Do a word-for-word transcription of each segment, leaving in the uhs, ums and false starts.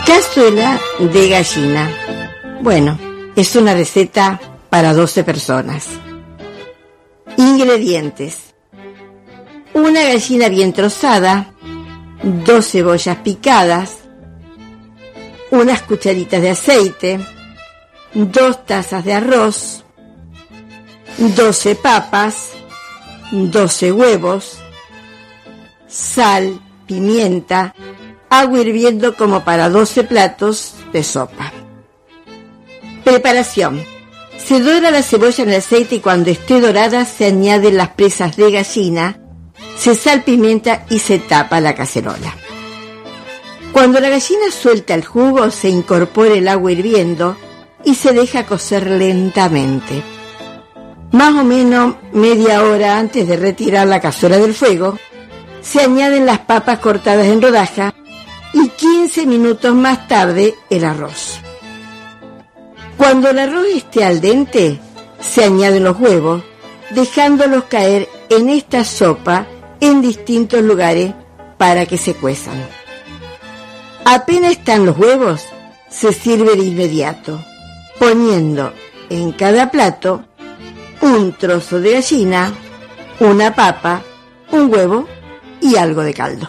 Cazuela de gallina. Bueno, es una receta para doce personas. Ingredientes: una gallina bien trozada, dos cebollas picadas, unas cucharitas de aceite, dos tazas de arroz, doce papas, doce huevos, sal, pimienta, agua hirviendo como para doce platos de sopa. Preparación: se dora la cebolla en el aceite y cuando esté dorada se añaden las presas de gallina, se salpimienta y se tapa la cacerola. Cuando la gallina suelta el jugo, se incorpora el agua hirviendo y se deja cocer lentamente. Más o menos media hora antes de retirar la cazuela del fuego, se añaden las papas cortadas en rodajas y quince minutos más tarde el arroz. Cuando el arroz esté al dente, se añaden los huevos, dejándolos caer en esta sopa en distintos lugares para que se cuezan. Apenas están los huevos, se sirve de inmediato, poniendo en cada plato un trozo de gallina, una papa, un huevo y algo de caldo.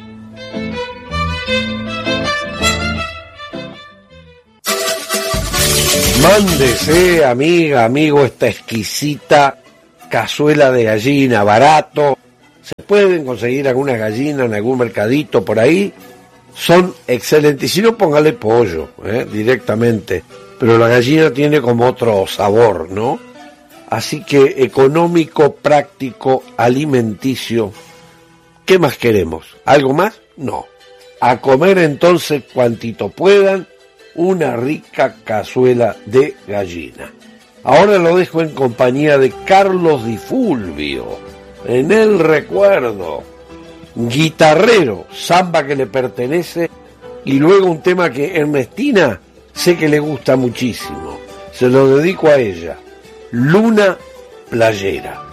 Mándese, amiga, amigo, esta exquisita cazuela de gallina, barato. Se pueden conseguir algunas gallinas en algún mercadito por ahí. Son excelentes. Si no, póngale pollo, ¿eh? directamente. Pero la gallina tiene como otro sabor, ¿no? Así que económico, práctico, alimenticio. ¿Qué más queremos? ¿Algo más? No. A comer entonces cuantito puedan una rica cazuela de gallina. Ahora lo dejo en compañía de Carlos Di Fulvio, en el recuerdo, guitarrero, samba que le pertenece, y luego un tema que Ernestina sé que le gusta muchísimo. Se lo dedico a ella, Luna Playera.